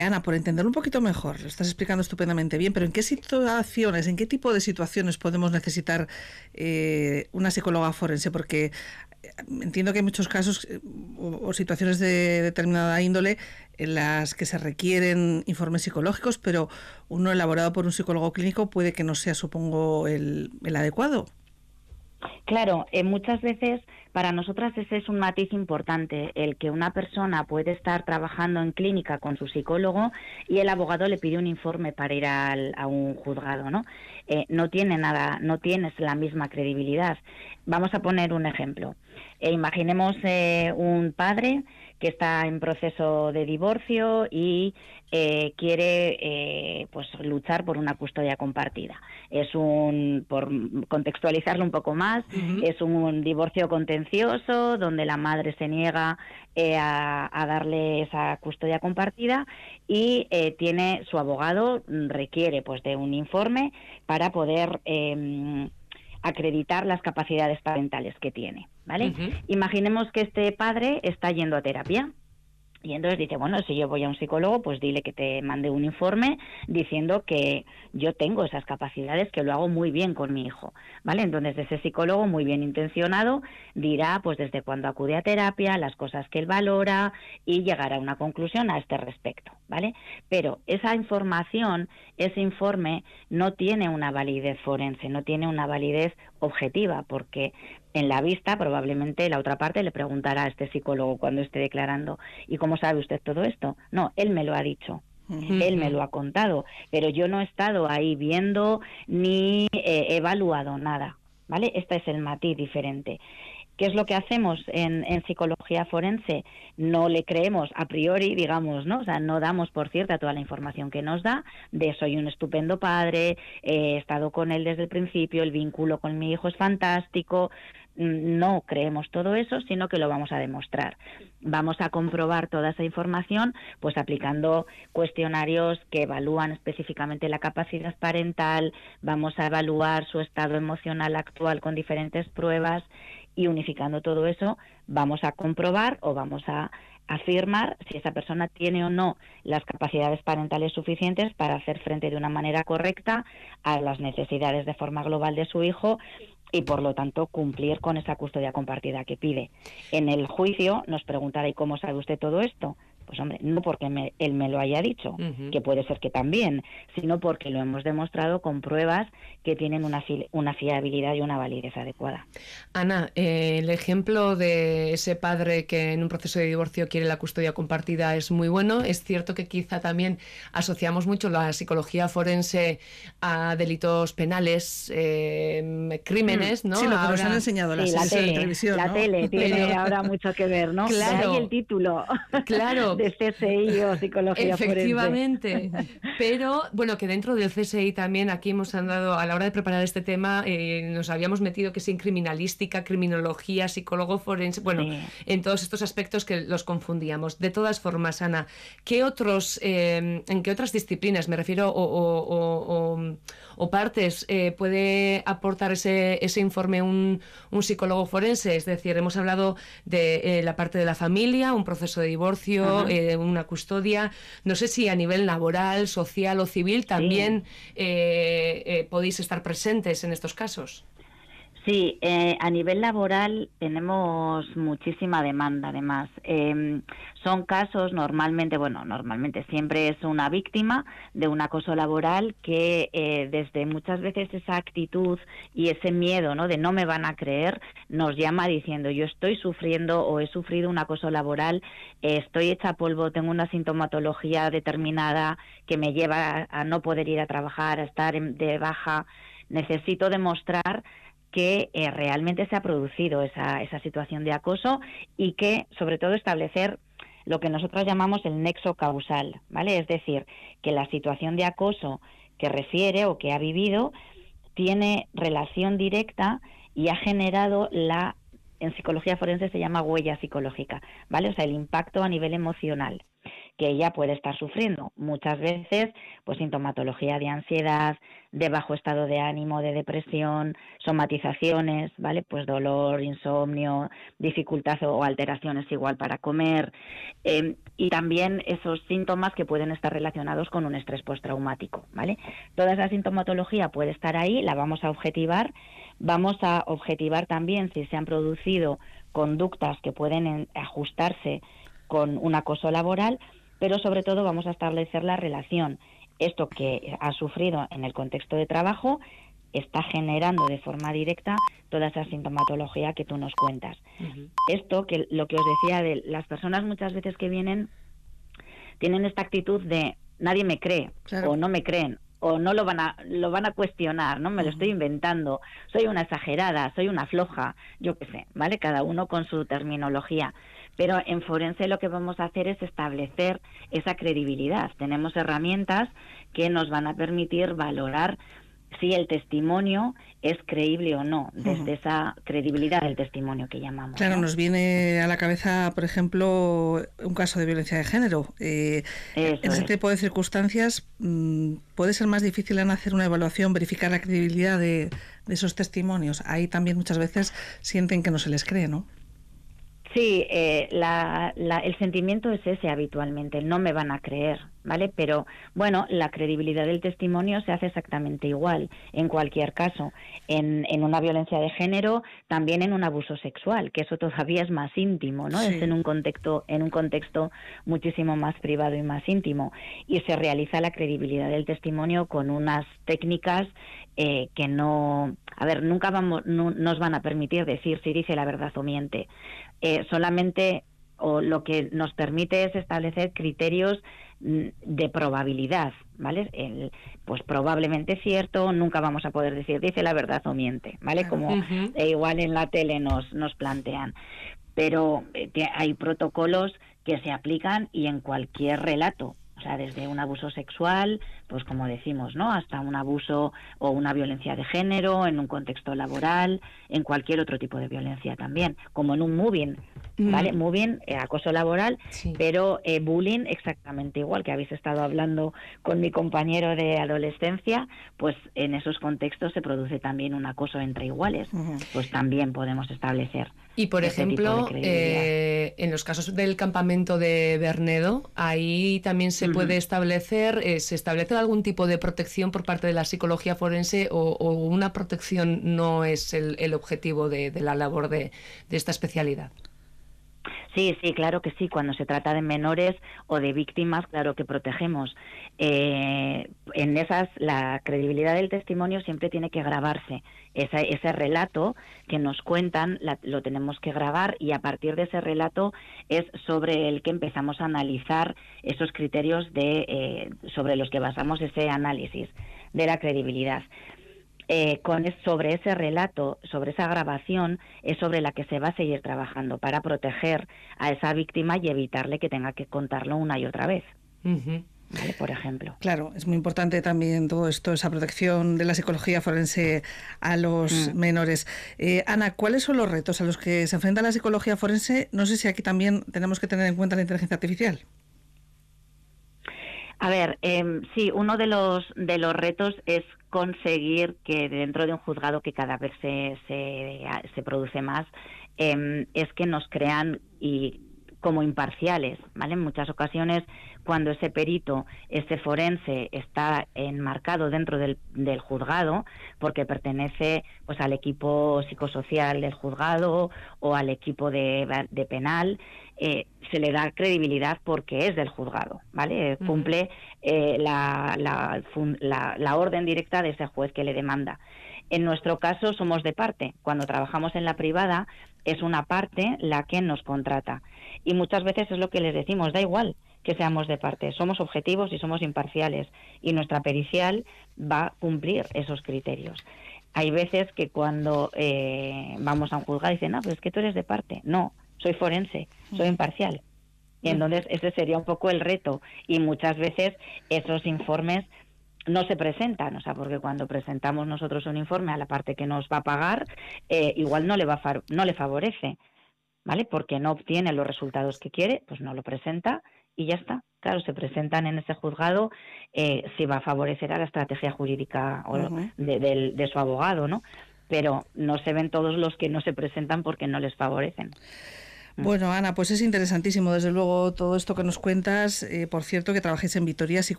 Ana, por entenderlo un poquito mejor, lo estás explicando estupendamente bien, pero ¿en qué situaciones, en qué tipo de situaciones podemos necesitar una psicóloga forense? Porque entiendo que hay muchos casos o situaciones de determinada índole en las que se requieren informes psicológicos, pero uno elaborado por un psicólogo clínico puede que no sea, supongo, el adecuado. Claro, muchas veces para nosotras ese es un matiz importante, el que una persona puede estar trabajando en clínica con su psicólogo y el abogado le pide un informe para ir a un juzgado, ¿no? No tiene nada, no tienes la misma credibilidad. Vamos a poner un ejemplo. Imaginemos un padre que está en proceso de divorcio y quiere pues luchar por una custodia compartida. Por contextualizarlo un poco más, es un divorcio contencioso donde la madre se niega a darle esa custodia compartida y tiene su abogado requiere pues de un informe para poder acreditar las capacidades parentales que tiene, ¿vale? Imaginemos que este padre está yendo a terapia. Y entonces dice, bueno, si yo voy a un psicólogo, pues dile que te mande un informe diciendo que yo tengo esas capacidades, que lo hago muy bien con mi hijo, ¿vale? Entonces ese psicólogo muy bien intencionado dirá, pues desde cuándo acude a terapia, las cosas que él valora y llegará a una conclusión a este respecto, ¿vale? Pero esa información, ese informe no tiene una validez forense, no tiene una validez objetiva, porque en la vista probablemente la otra parte le preguntará a este psicólogo cuando esté declarando, ¿y cómo sabe usted todo esto? No, él me lo ha dicho. Él me lo ha contado, pero yo no he estado ahí viendo ni he evaluado nada, ¿vale? Este es el matiz diferente. ¿Qué es lo que hacemos en psicología forense? No le creemos a priori, digamos, ¿no? O sea, no damos por cierta toda la información que nos da de soy un estupendo padre, he estado con él desde el principio, el vínculo con mi hijo es fantástico. No creemos todo eso, sino que lo vamos a demostrar. Vamos a comprobar toda esa información pues aplicando cuestionarios que evalúan específicamente la capacidad parental, vamos a evaluar su estado emocional actual con diferentes pruebas y unificando todo eso vamos a comprobar o vamos a afirmar si esa persona tiene o no las capacidades parentales suficientes para hacer frente de una manera correcta a las necesidades de forma global de su hijo y por lo tanto cumplir con esa custodia compartida que pide. En el juicio nos preguntará ¿y cómo sabe usted todo esto? Pues hombre, no porque él me lo haya dicho, que puede ser que también, sino porque lo hemos demostrado con pruebas que tienen una fiabilidad y una validez adecuada. Ana, el ejemplo de ese padre que en un proceso de divorcio quiere la custodia compartida es muy bueno. Es cierto que quizá también asociamos mucho la psicología forense a delitos penales, crímenes, ¿no? Sí, lo que nos han enseñado las series de televisión, ¿no? La tele tiene ahora mucho que ver, ¿no? Claro. De ahí el título. Claro. De CSI o psicología Efectivamente. forense. Pero, bueno, que dentro del CSI también aquí hemos andado, a la hora de preparar este tema, nos habíamos metido que sin criminalística, criminología, psicólogo forense, bueno, sí, en todos estos aspectos que los confundíamos. De todas formas, Ana, ¿qué otros, en qué otras disciplinas, me refiero, o partes puede aportar ese informe un psicólogo forense? Es decir, hemos hablado de la parte de la familia, un proceso de divorcio, una custodia. No sé si a nivel laboral, social o civil también podéis estar presentes en estos casos. Sí, a nivel laboral tenemos muchísima demanda, además. Son casos normalmente siempre es una víctima de un acoso laboral que desde muchas veces esa actitud y ese miedo, ¿no?, de no me van a creer, nos llama diciendo yo estoy sufriendo o he sufrido un acoso laboral, estoy hecha polvo, tengo una sintomatología determinada que me lleva a no poder ir a trabajar, a estar de baja, necesito demostrar que realmente se ha producido esa situación de acoso y que, sobre todo, establecer lo que nosotros llamamos el nexo causal, ¿vale? Es decir, que la situación de acoso que refiere o que ha vivido tiene relación directa y ha generado en psicología forense se llama huella psicológica, ¿vale? O sea, el impacto a nivel emocional que ella puede estar sufriendo. Muchas veces, pues sintomatología de ansiedad, de bajo estado de ánimo, de depresión, somatizaciones, ¿vale? Pues dolor, insomnio, dificultad o alteraciones igual para comer. y también esos síntomas que pueden estar relacionados con un estrés postraumático, ¿vale? Toda esa sintomatología puede estar ahí, la vamos a objetivar. Vamos a objetivar también si se han producido conductas que pueden ajustarse con un acoso laboral, pero sobre todo vamos a establecer la relación. Esto que ha sufrido en el contexto de trabajo está generando de forma directa toda esa sintomatología que tú nos cuentas. Esto, que lo que os decía, de las personas muchas veces que vienen tienen esta actitud de nadie me cree, o no me creen, o no lo van a cuestionar, ¿no? Me lo estoy inventando, soy una exagerada, soy una floja, yo qué sé, ¿vale? Cada uno con su terminología. Pero en forense lo que vamos a hacer es establecer esa credibilidad. Tenemos herramientas que nos van a permitir valorar si el testimonio es creíble o no, desde esa credibilidad del testimonio que llamamos. Claro, ¿no? nos viene a la cabeza, por ejemplo, un caso de violencia de género. En ese tipo de circunstancias puede ser más difícil hacer una evaluación, verificar la credibilidad de esos testimonios. Ahí también muchas veces sienten que no se les cree, ¿no? Sí, el sentimiento es ese habitualmente, no me van a creer, ¿vale? Pero, bueno, la credibilidad del testimonio se hace exactamente igual, en cualquier caso, en una violencia de género, también en un abuso sexual, que eso todavía es más íntimo, ¿no? Sí. Es en un contexto muchísimo más privado y más íntimo, y se realiza la credibilidad del testimonio con unas técnicas que no, a ver, nunca nos van a permitir decir si dice la verdad o miente. Solamente, o lo que nos permite es establecer criterios de probabilidad, ¿vale? Pues probablemente cierto, nunca vamos a poder decir dice la verdad o miente, ¿vale? Como igual en la tele nos plantean. Pero hay protocolos que se aplican y en cualquier relato. O sea, desde un abuso sexual, pues como decimos, ¿no? Hasta un abuso o una violencia de género, en un contexto laboral, en cualquier otro tipo de violencia también, como en un moving, ¿vale? Moving, acoso laboral, sí. Pero bullying exactamente igual, que habéis estado hablando con mi compañero de adolescencia, pues en esos contextos se produce también un acoso entre iguales, pues también podemos establecer. Y, por ejemplo, en los casos del campamento de Bernedo, ahí también se puede establecer, ¿se establece algún tipo de protección por parte de la psicología forense o una protección no es el objetivo de la labor de esta especialidad? Sí, claro que sí. Cuando se trata de menores o de víctimas, claro que protegemos. En esas, la credibilidad del testimonio siempre tiene que grabarse. Ese relato que nos cuentan lo tenemos que grabar y a partir de ese relato es sobre el que empezamos a analizar esos criterios sobre los que basamos ese análisis de la credibilidad. Sobre ese relato, sobre esa grabación, es sobre la que se va a seguir trabajando para proteger a esa víctima y evitarle que tenga que contarlo una y otra vez. ¿Vale? Por ejemplo. Claro, es muy importante también todo esto, esa protección de la psicología forense a los menores. Ana, ¿cuáles son los retos a los que se enfrenta la psicología forense? No sé si aquí también tenemos que tener en cuenta la inteligencia artificial. A ver, sí, uno de los retos es conseguir que dentro de un juzgado que cada vez se produce más, es que nos crean como imparciales, ¿vale? En muchas ocasiones, cuando ese perito, ese forense, está enmarcado dentro del juzgado, porque pertenece pues al equipo psicosocial del juzgado o al equipo de penal, se le da credibilidad porque es del juzgado, ¿vale? Cumple la orden directa de ese juez que le demanda. En nuestro caso somos de parte. Cuando trabajamos en la privada es una parte la que nos contrata. Y muchas veces es lo que les decimos, da igual que seamos de parte, somos objetivos y somos imparciales. Y nuestra pericial va a cumplir esos criterios. Hay veces que cuando vamos a un juzgado dicen, no, pues es que tú eres de parte. No, soy forense, soy imparcial. Y entonces ese sería un poco el reto. Y muchas veces esos informes no se presentan, o sea, porque cuando presentamos nosotros un informe a la parte que nos va a pagar, igual no le favorece, ¿vale? Porque no obtiene los resultados que quiere, pues no lo presenta y ya está. Claro, se presentan en ese juzgado si va a favorecer a la estrategia jurídica de su abogado, ¿no? Pero no se ven todos los que no se presentan porque no les favorecen. Bueno, Ana, pues es interesantísimo, desde luego, todo esto que nos cuentas. Por cierto, que trabajáis en Vitoria Psicología